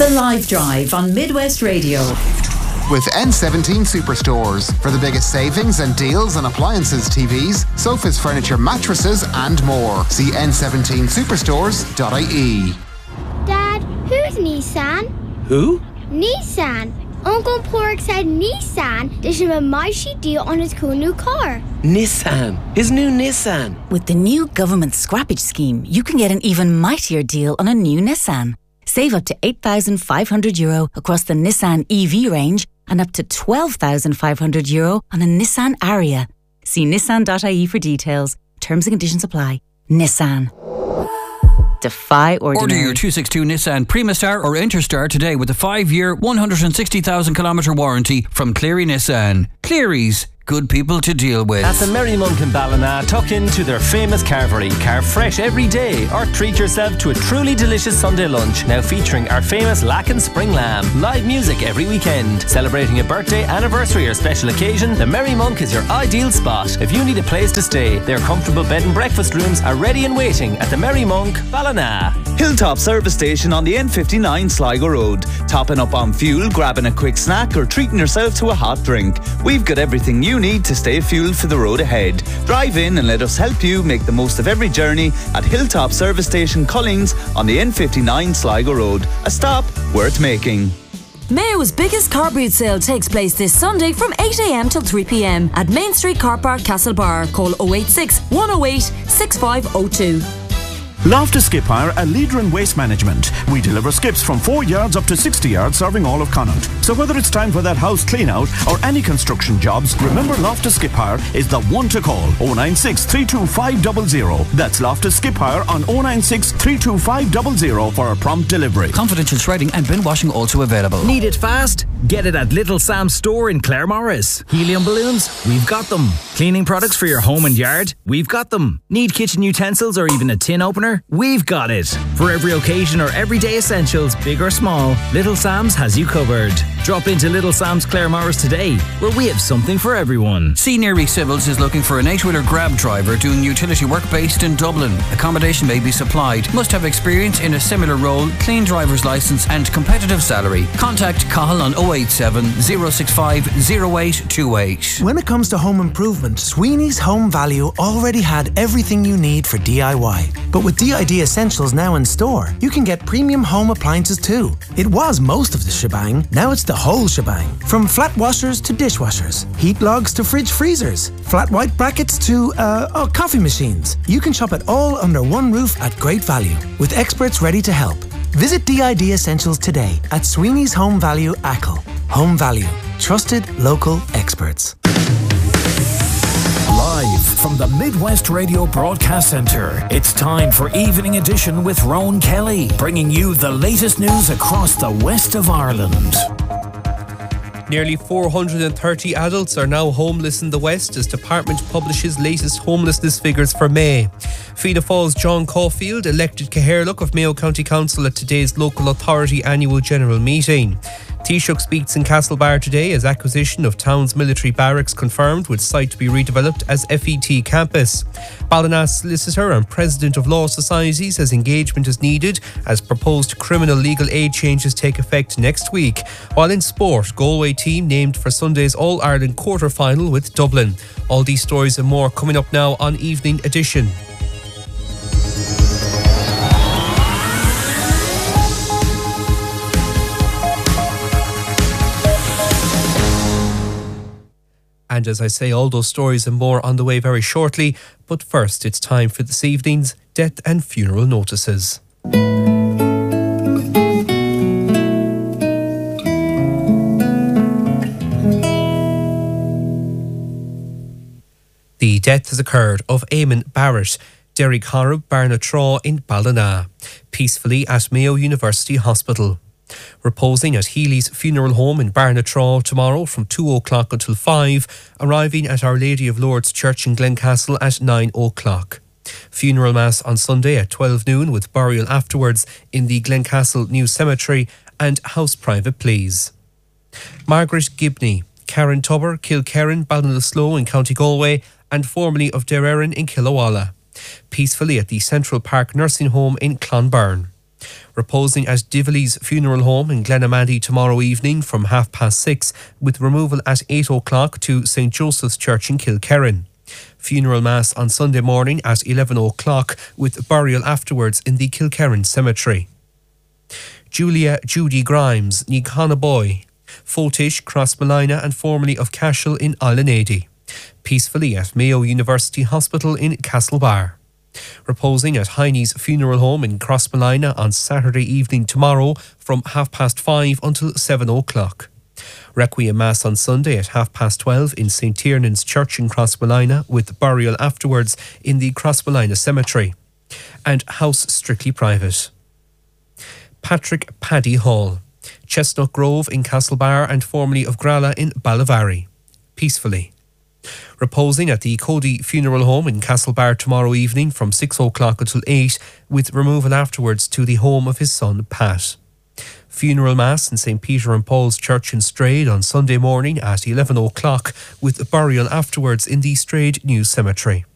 The Live Drive on Midwest Radio. With N17 Superstores for the biggest savings and deals on appliances, TVs, sofas, furniture, mattresses and more. See n17superstores.ie. Dad, who's Nissan? Who? Nissan. Uncle Pork said Nissan did him a mighty deal on his cool new car. Nissan. His new Nissan. With the new government scrappage scheme, you can get an even mightier deal on a new Nissan. Save up to €8,500 across the Nissan EV range and up to €12,500 on a Nissan Ariya. See nissan.ie for details. Terms and conditions apply. Nissan. Defy ordinary. Order your 262 Nissan Primastar or Interstar today with a 5-year, 160,000 kilometre warranty from Cleary Nissan. Cleary's, good people to deal with. At the Merry Monk in Ballina, tuck into their famous carvery. Carve fresh every day or treat yourself to a truly delicious Sunday lunch. Now featuring our famous Lacken Spring Lamb. Live music every weekend. Celebrating a birthday, anniversary or special occasion, the Merry Monk is your ideal spot. If you need a place to stay, their comfortable bed and breakfast rooms are ready and waiting at the Merry Monk, Ballina. Hilltop Service Station on the N59 Sligo Road. Topping up on fuel, grabbing a quick snack or treating yourself to a hot drink. We've got everything you need to stay fueled for the road ahead. Drive in and let us help you make the most of every journey at Hilltop Service Station Collins on the N59 Sligo Road. A stop worth making. Mayo's biggest car boot sale takes place this Sunday from 8 a.m. till 3 p.m. at Main Street Car Park, Castlebar. Call 086 108 6502. Loftus Skip Hire, a leader in waste management. We deliver skips from 4 yards up to 60 yards, serving all of Connaught. So whether it's time for that house clean out or any construction jobs, remember Loftus Skip Hire is the one to call. 096 325 00. That's Loftus Skip Hire on 096 325 00 for a prompt delivery. Confidential shredding and bin washing also available. Need it fast? Get it at Little Sam's store in Claremorris. Helium balloons? We've got them. Cleaning products for your home and yard? We've got them. Need kitchen utensils or even a tin opener? We've got it. For every occasion or everyday essentials, big or small, Little Sam's has you covered. Drop into Little Sam's Claremorris today, where we have something for everyone. Scenery Civils is looking for an 8-wheeler grab driver doing utility work based in Dublin. Accommodation may be supplied. Must have experience in a similar role, clean driver's licence and competitive salary. Contact Cahill on 087 065 0828. When it comes to home improvement, Sweeney's Home Value already had everything you need for DIY. But with DID Essentials now in store, you can get premium home appliances too. It was most of the shebang, now it's the whole shebang. From flat washers to dishwashers, heat logs to fridge freezers, flat white brackets to, coffee machines. You can shop it all under one roof at great value, with experts ready to help. Visit DID Essentials today at Sweeney's Home Value Achill. Home Value. Trusted local experts. Live from the Midwest Radio Broadcast Centre, it's time for Evening Edition with Rowan Kelly, bringing you the latest news across the west of Ireland. Nearly 430 adults are now homeless in the West as Department publishes latest homelessness figures for May. Fianna Fáil's John Caulfield elected Caherlock of Mayo County Council at today's local authority annual general meeting. Taoiseach speaks in Castlebar today as acquisition of town's military barracks confirmed with site to be redeveloped as FET campus. Ballina's solicitor and president of Law Society says engagement is needed as proposed criminal legal aid changes take effect next week. While in sport, Galway team named for Sunday's All-Ireland quarter-final with Dublin. All these stories and more coming up now on Evening Edition. And as I say, all those stories and more on the way very shortly. But first, it's time for this evening's death and funeral notices. The death has occurred of Eamon Barrett, Derry Corrib, Barnatraw in Ballina, peacefully at Mayo University Hospital. Reposing at Healy's funeral home in Barnatraw tomorrow from 2 o'clock until 5, arriving at Our Lady of Lourdes Church in Glencastle at 9 o'clock. Funeral Mass on Sunday at 12 noon with burial afterwards in the Glencastle New Cemetery and house private please. Margaret Gibney, Karen Tubber, Kilkerran, Ballinasloe in County Galway and formerly of Dererin in Killawalla. Peacefully at the Central Park Nursing Home in Clonberne. Reposing at Dively's funeral home in Glenamaddy tomorrow evening from 6:30, with removal at 8 o'clock to St Joseph's Church in Kilkerrin. Funeral Mass on Sunday morning at 11 o'clock, with burial afterwards in the Kilkerrin Cemetery. Julia Judy Grimes, ní Boy, Fotish, Crossmolina and formerly of Cashel in Islanady. Peacefully at Mayo University Hospital in Castlebar. Reposing at Heine's funeral home in Crossmolina on Saturday evening tomorrow from 5:30 until 7 o'clock. Requiem Mass on Sunday at 12:30 in St Tiernan's Church in Crossmolina, with burial afterwards in the Crossmolina Cemetery. And house strictly private. Patrick Paddy Hall, Chestnut Grove in Castlebar and formerly of Gralla in Ballavary. Peacefully. Reposing at the Cody Funeral Home in Castlebar tomorrow evening from 6 o'clock until 8, with removal afterwards to the home of his son Pat. Funeral Mass in St Peter and Paul's Church in Strayed on Sunday morning at 11 o'clock, with burial afterwards in the Strayed New Cemetery.